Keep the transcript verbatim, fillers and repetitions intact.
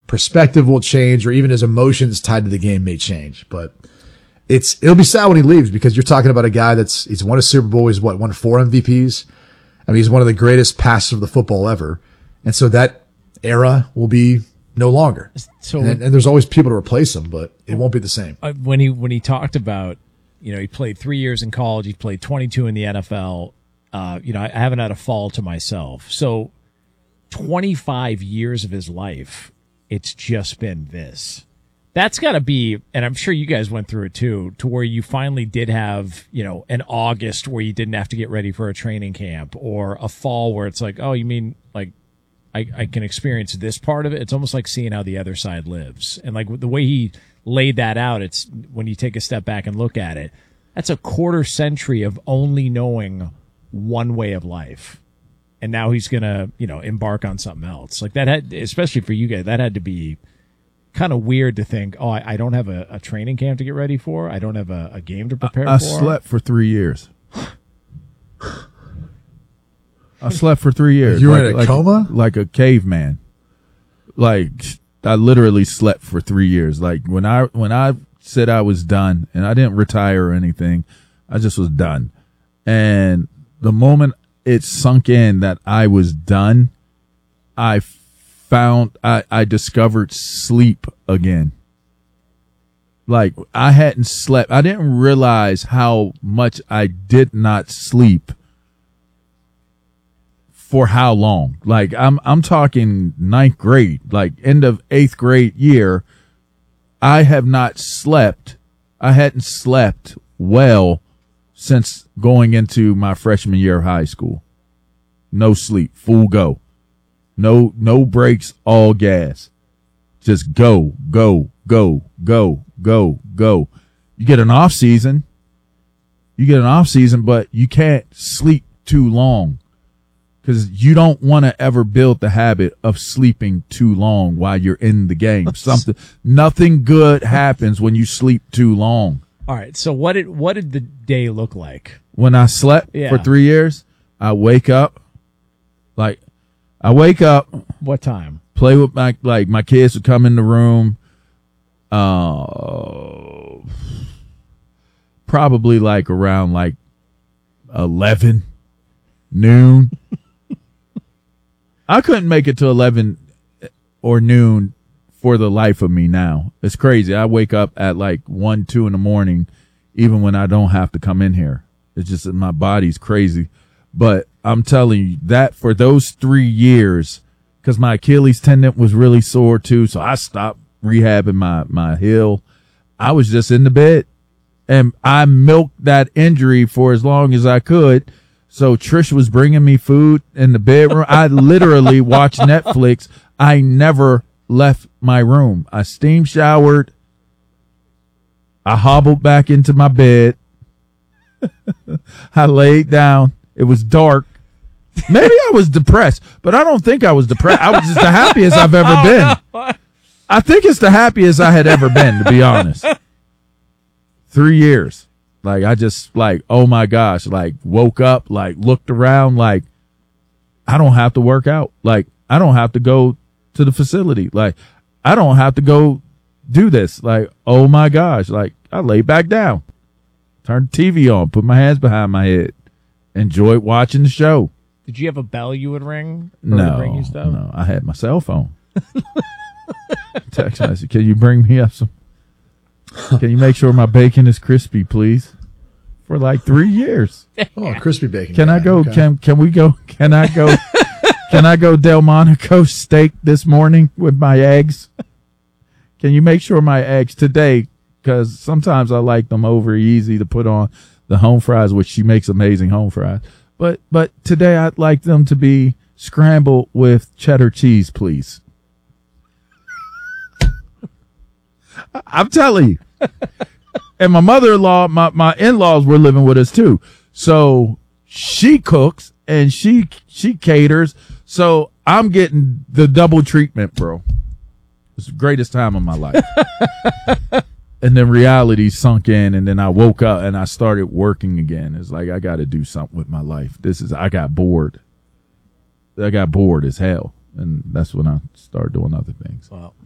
perspective will change, or even his emotions tied to the game may change. But it's it'll be sad when he leaves, because you're talking about a guy that's he's won a Super Bowl. He's what won four M V Ps. I mean, he's one of the greatest passers of the football ever, and so that era will be no longer. So, and, and there's always people to replace him, but it won't be the same. Uh, when he when he talked about, you know, he played three years in college, he played twenty-two in the N F L. Uh, you know, I, I haven't had a fall to myself. So, twenty-five years of his life, it's just been this. That's got to be, and I'm sure you guys went through it too, to where you finally did have, you know, an August where you didn't have to get ready for a training camp, or a fall where it's like, oh, you mean like I, I can experience this part of it. It's almost like seeing how the other side lives. And like the way he laid that out, it's when you take a step back and look at it, that's a quarter century of only knowing one way of life. And now he's going to, you know, embark on something else. Like that had, especially for you guys, that had to be kind of weird to think, oh, I, I don't have a, a training camp to get ready for. I don't have a, a game to prepare I, I for. I slept for three years. I slept for three years. You were like, in a like, coma? Like a caveman. Like, I literally slept for three years. Like, when I, when I said I was done, and I didn't retire or anything, I just was done. And the moment it sunk in that I was done, I found, I, I discovered sleep again. Like, I hadn't slept. I didn't realize how much I did not sleep for how long. Like, I'm, I'm talking ninth grade, like end of eighth grade year. I have not slept. I hadn't slept well since going into my freshman year of high school. No sleep, full go. No, no breaks, all gas. Just go, go, go, go, go, go. You get an off season. You get an off season, but you can't sleep too long, because you don't want to ever build the habit of sleeping too long while you're in the game. Something, nothing good happens when you sleep too long. All right. So what did, what did the day look like? When I slept Yeah. for three years, I wake up, like, I wake up, What time? play with my, like, my kids would come in the room, uh, probably like around like eleven, noon. I couldn't make it to eleven or noon for the life of me now. It's crazy. I wake up at like one, two in the morning, even when I don't have to come in here. It's just that my body's crazy. But I'm telling you that for those three years, because my Achilles tendon was really sore too, so I stopped rehabbing my, my heel. I was just in the bed, and I milked that injury for as long as I could. So Trish was bringing me food in the bedroom. I literally watched Netflix. I never left my room. I steam showered. I hobbled back into my bed. I laid down. It was dark. Maybe I was depressed, but I don't think I was depressed. I was just the happiest I've ever been. Oh, no. I think it's the happiest I had ever been, to be honest. Three years. Like, I just, like, oh my gosh, like, woke up, like, looked around, like, I don't have to work out. Like, I don't have to go to the facility. Like, I don't have to go do this. Like, oh my gosh, like, I lay back down, turned the T V on, put my hands behind my head, enjoyed watching the show. Did you have a bell you would ring? Or No, would bring you stuff? no, I had my cell phone. Text message, can you bring me up some? Can you make sure my bacon is crispy, please? For like three years. Oh, crispy bacon. Can guy. I go? Okay. Can can we go? Can I go? Can I go Delmonico steak this morning with my eggs? Can you make sure my eggs today? Because sometimes I like them over easy to put on the home fries, which she makes amazing home fries. But but today I'd like them to be scrambled with cheddar cheese, please. I'm telling you. And my mother-in-law, my, my in-laws were living with us too. So she cooks and she, she caters. So I'm getting the double treatment, bro. It's the greatest time of my life. And then reality sunk in, and then I woke up and I started working again. It's like, I got to do something with my life. This is, I got bored. I got bored as hell. And that's when I started doing other things. Well,